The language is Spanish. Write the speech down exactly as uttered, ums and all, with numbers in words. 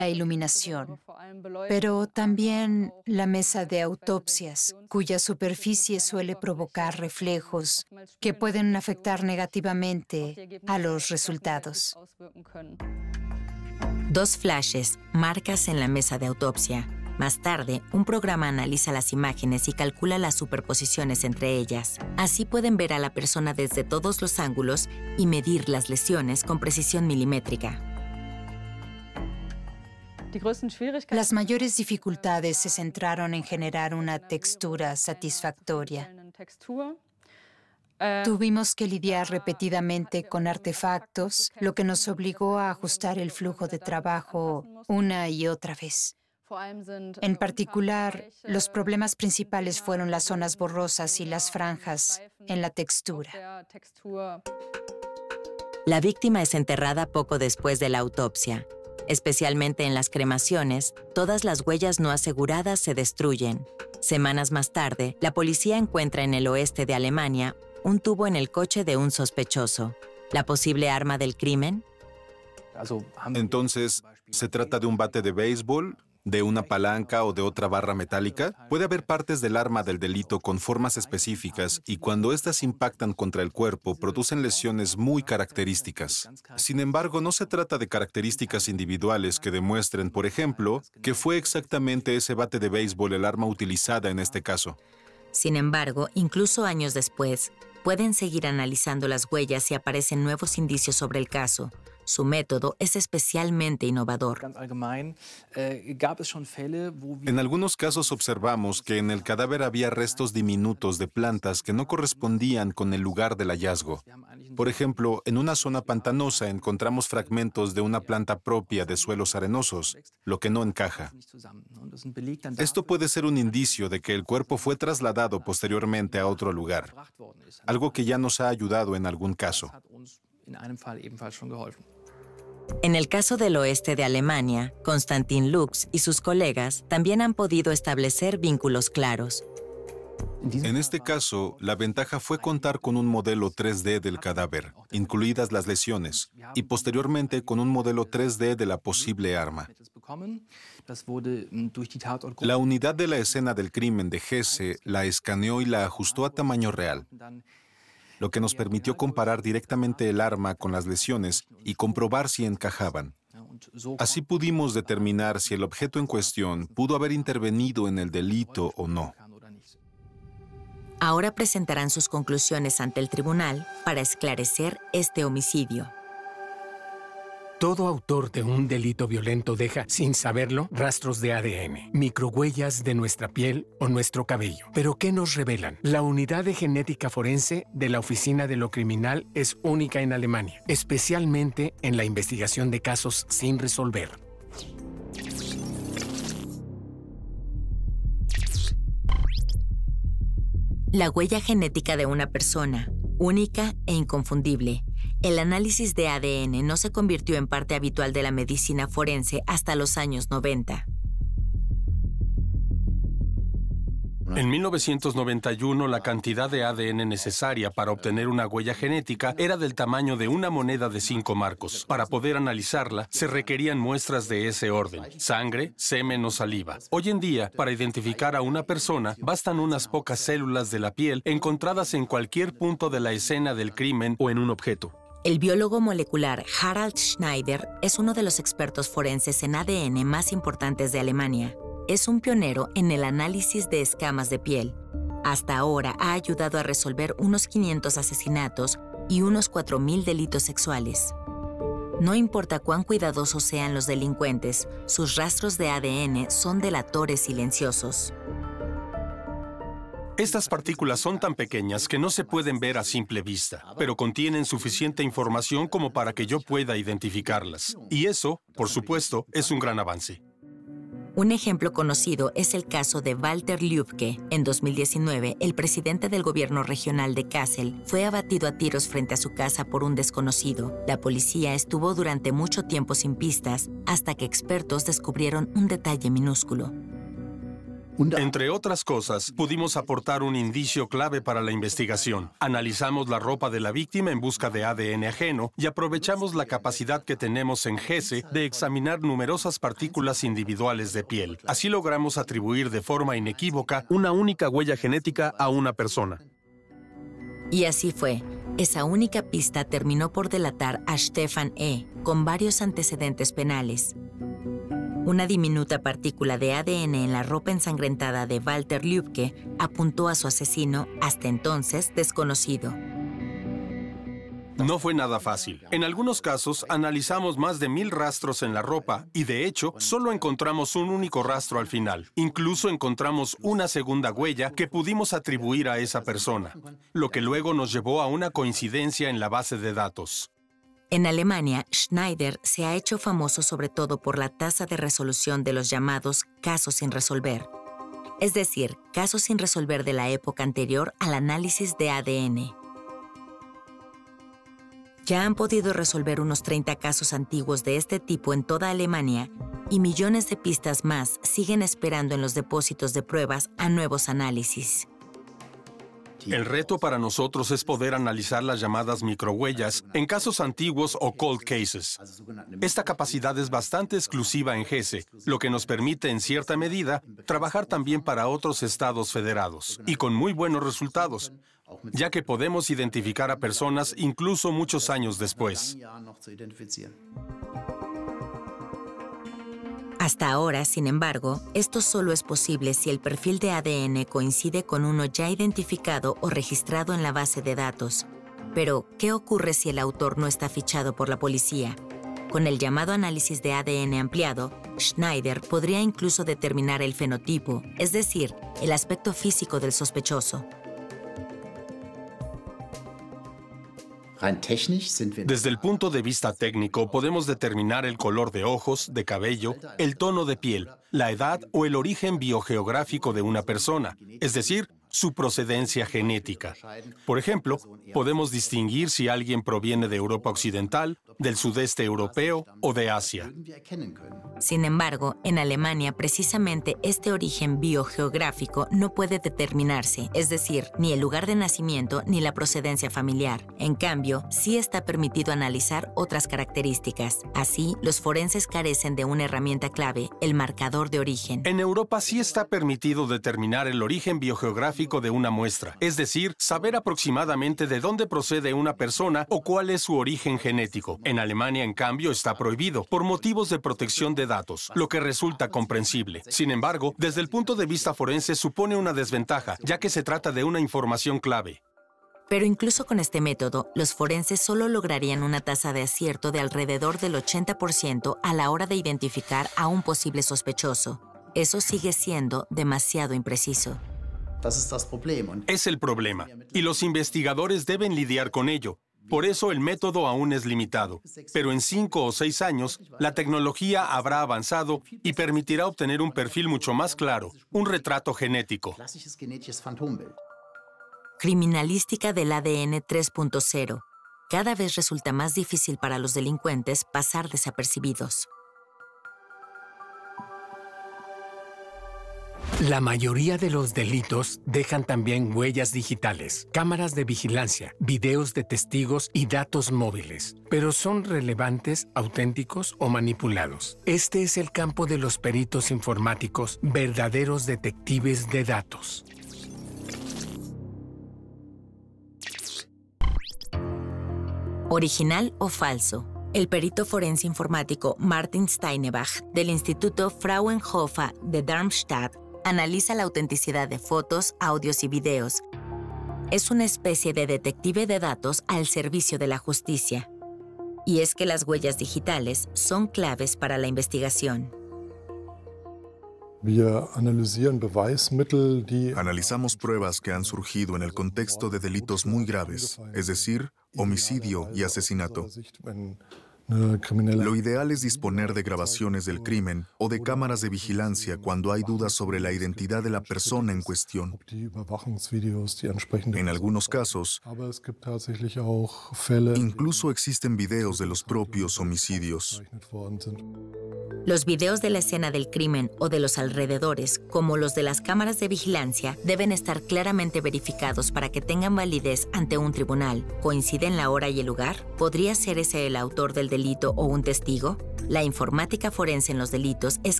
la iluminación, pero también la mesa de autopsias, cuya superficie suele provocar reflejos que pueden afectar negativamente a los resultados. Dos flashes, marcas en la mesa de autopsia. Más tarde, un programa analiza las imágenes y calcula las superposiciones entre ellas. Así pueden ver a la persona desde todos los ángulos y medir las lesiones con precisión milimétrica. Las mayores dificultades se centraron en generar una textura satisfactoria. Tuvimos que lidiar repetidamente con artefactos, lo que nos obligó a ajustar el flujo de trabajo una y otra vez. En particular, los problemas principales fueron las zonas borrosas y las franjas en la textura. La víctima es enterrada poco después de la autopsia. Especialmente en las cremaciones, todas las huellas no aseguradas se destruyen. Semanas más tarde, la policía encuentra en el oeste de Alemania un tubo en el coche de un sospechoso. ¿La posible arma del crimen? Entonces, ¿se trata de un bate de béisbol, de una palanca o de otra barra metálica? Puede haber partes del arma del delito con formas específicas y cuando éstas impactan contra el cuerpo producen lesiones muy características. Sin embargo, no se trata de características individuales que demuestren, por ejemplo, que fue exactamente ese bate de béisbol el arma utilizada en este caso. Sin embargo, incluso años después, pueden seguir analizando las huellas si aparecen nuevos indicios sobre el caso. Su método es especialmente innovador. En algunos casos observamos que en el cadáver había restos diminutos de plantas que no correspondían con el lugar del hallazgo. Por ejemplo, en una zona pantanosa encontramos fragmentos de una planta propia de suelos arenosos, lo que no encaja. Esto puede ser un indicio de que el cuerpo fue trasladado posteriormente a otro lugar, algo que ya nos ha ayudado en algún caso. En el caso del oeste de Alemania, Konstantin Lux y sus colegas también han podido establecer vínculos claros. En este caso, la ventaja fue contar con un modelo tres D del cadáver, incluidas las lesiones, y posteriormente con un modelo tres D de la posible arma. La unidad de la escena del crimen de Hesse la escaneó y la ajustó a tamaño real, lo que nos permitió comparar directamente el arma con las lesiones y comprobar si encajaban. Así pudimos determinar si el objeto en cuestión pudo haber intervenido en el delito o no. Ahora presentarán sus conclusiones ante el tribunal para esclarecer este homicidio. Todo autor de un delito violento deja, sin saberlo, rastros de A D N, microhuellas de nuestra piel o nuestro cabello. ¿Pero qué nos revelan? La unidad de genética forense de la Oficina de lo Criminal es única en Alemania, especialmente en la investigación de casos sin resolver. La huella genética de una persona, única e inconfundible. El análisis de A D N no se convirtió en parte habitual de la medicina forense hasta los años noventa. En mil novecientos noventa y uno, la cantidad de A D N necesaria para obtener una huella genética era del tamaño de una moneda de cinco marcos. Para poder analizarla, se requerían muestras de ese orden: sangre, semen o saliva. Hoy en día, para identificar a una persona, bastan unas pocas células de la piel encontradas en cualquier punto de la escena del crimen o en un objeto. El biólogo molecular Harald Schneider es uno de los expertos forenses en A D N más importantes de Alemania. Es un pionero en el análisis de escamas de piel. Hasta ahora ha ayudado a resolver unos quinientos asesinatos y unos cuatro mil delitos sexuales. No importa cuán cuidadosos sean los delincuentes, sus rastros de A D N son delatores silenciosos. Estas partículas son tan pequeñas que no se pueden ver a simple vista, pero contienen suficiente información como para que yo pueda identificarlas. Y eso, por supuesto, es un gran avance. Un ejemplo conocido es el caso de Walter Lübke. En dos mil diecinueve, el presidente del gobierno regional de Kassel fue abatido a tiros frente a su casa por un desconocido. La policía estuvo durante mucho tiempo sin pistas hasta que expertos descubrieron un detalle minúsculo. Entre otras cosas, pudimos aportar un indicio clave para la investigación. Analizamos la ropa de la víctima en busca de A D N ajeno y aprovechamos la capacidad que tenemos en GESE de examinar numerosas partículas individuales de piel. Así logramos atribuir de forma inequívoca una única huella genética a una persona. Y así fue. Esa única pista terminó por delatar a Stefan E., con varios antecedentes penales. Una diminuta partícula de A D N en la ropa ensangrentada de Walter Lübke apuntó a su asesino, hasta entonces desconocido. No fue nada fácil. En algunos casos, analizamos más de mil rastros en la ropa y, de hecho, solo encontramos un único rastro al final. Incluso encontramos una segunda huella que pudimos atribuir a esa persona, lo que luego nos llevó a una coincidencia en la base de datos. En Alemania, Schneider se ha hecho famoso sobre todo por la tasa de resolución de los llamados casos sin resolver, es decir, casos sin resolver de la época anterior al análisis de A D N. Ya han podido resolver unos treinta casos antiguos de este tipo en toda Alemania y millones de pistas más siguen esperando en los depósitos de pruebas a nuevos análisis. El reto para nosotros es poder analizar las llamadas microhuellas en casos antiguos o cold cases. Esta capacidad es bastante exclusiva en GESE, lo que nos permite, en cierta medida, trabajar también para otros estados federados, y con muy buenos resultados, ya que podemos identificar a personas incluso muchos años después. Hasta ahora, sin embargo, esto solo es posible si el perfil de A D N coincide con uno ya identificado o registrado en la base de datos. Pero, ¿qué ocurre si el autor no está fichado por la policía? Con el llamado análisis de A D N ampliado, Schneider podría incluso determinar el fenotipo, es decir, el aspecto físico del sospechoso. Desde el punto de vista técnico, podemos determinar el color de ojos, de cabello, el tono de piel, la edad o el origen biogeográfico de una persona, es decir, su procedencia genética. Por ejemplo, podemos distinguir si alguien proviene de Europa Occidental, del sudeste europeo o de Asia. Sin embargo, en Alemania, precisamente este origen biogeográfico no puede determinarse, es decir, ni el lugar de nacimiento ni la procedencia familiar. En cambio, sí está permitido analizar otras características. Así, los forenses carecen de una herramienta clave, el marcador de origen. En Europa sí está permitido determinar el origen biogeográfico de una muestra, es decir, saber aproximadamente de dónde procede una persona o cuál es su origen genético. En Alemania, en cambio, está prohibido, por motivos de protección de datos, lo que resulta comprensible. Sin embargo, desde el punto de vista forense supone una desventaja, ya que se trata de una información clave. Pero incluso con este método, los forenses solo lograrían una tasa de acierto de alrededor del ochenta por ciento a la hora de identificar a un posible sospechoso. Eso sigue siendo demasiado impreciso. Es el problema, y los investigadores deben lidiar con ello. Por eso el método aún es limitado. Pero en cinco o seis años, la tecnología habrá avanzado y permitirá obtener un perfil mucho más claro, un retrato genético. Criminalística del A D N tres punto cero. Cada vez resulta más difícil para los delincuentes pasar desapercibidos. La mayoría de los delitos dejan también huellas digitales, cámaras de vigilancia, videos de testigos y datos móviles. Pero ¿son relevantes, auténticos o manipulados? Este es el campo de los peritos informáticos, verdaderos detectives de datos. ¿Original o falso? El perito forense informático Martin Steinebach, del Instituto Fraunhofer de Darmstadt, analiza la autenticidad de fotos, audios y videos. Es una especie de detective de datos al servicio de la justicia. Y es que las huellas digitales son claves para la investigación. Analizamos pruebas que han surgido en el contexto de delitos muy graves, es decir, homicidio y asesinato. Lo ideal es disponer de grabaciones del crimen o de cámaras de vigilancia cuando hay dudas sobre la identidad de la persona en cuestión. En algunos casos, incluso existen videos de los propios homicidios. Los videos de la escena del crimen o de los alrededores, como los de las cámaras de vigilancia, deben estar claramente verificados para que tengan validez ante un tribunal. ¿Coinciden la hora y el lugar? ¿Podría ser ese el autor del delito o un testigo? La informática forense en los delitos es